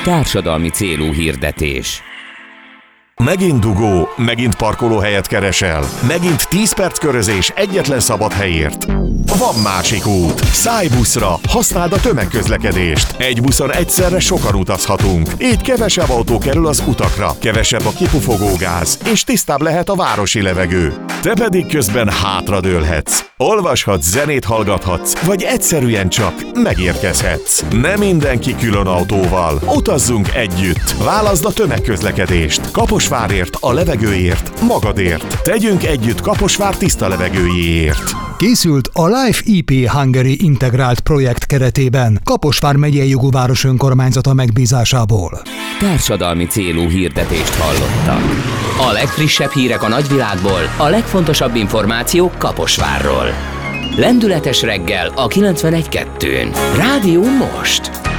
Társadalmi célú hirdetés. Megint dugó, megint parkolóhelyet keresel, megint 10 perc körözés egyetlen szabad helyért. Van másik út. Szállj buszra, használd a tömegközlekedést. Egy buszon egyszerre sokan utazhatunk. Így kevesebb autó kerül az utakra, kevesebb a kipufogó gáz, és tisztább lehet a városi levegő. Te pedig közben hátradőlhetsz. Olvashatsz, zenét hallgathatsz, vagy egyszerűen csak megérkezhetsz. Nem mindenki külön autóval. Utazzunk együtt. Válaszd a tömegközlekedést. Kaposvárért, a levegőért, magadért. Tegyünk együtt Kaposvár tiszta levegőjéért. Készült a Life EP Hungary integrált projekt keretében Kaposvár megyei jogú város önkormányzata megbízásából. Társadalmi célú hirdetést hallottak. A legfrissebb hírek a nagyvilágból, a legfontosabb információk Kaposvárról. Lendületes reggel a 91.2-n. Rádió most!